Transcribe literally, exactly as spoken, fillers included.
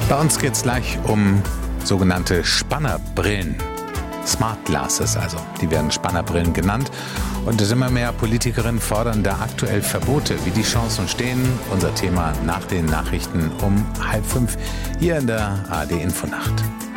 Bei uns geht es gleich um sogenannte Spannerbrillen. Smart Glasses also, die werden Spannerbrillen genannt. Und es immer mehr Politikerinnen fordern da aktuell Verbote. Wie die Chancen stehen, unser Thema nach den Nachrichten um halb fünf hier in der A R D Infonacht.